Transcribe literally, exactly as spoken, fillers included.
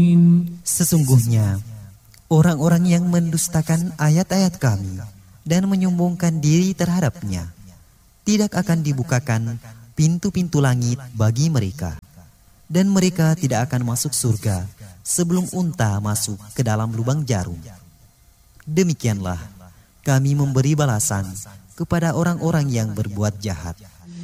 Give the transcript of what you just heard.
Sesungguhnya orang-orang yang mendustakan ayat-ayat Kami dan menyombongkan diri terhadapnya, tidak akan dibukakan pintu-pintu langit bagi mereka, dan mereka tidak akan masuk surga sebelum unta masuk ke dalam lubang jarum. Demikianlah Kami memberi balasan kepada orang-orang yang berbuat jahat.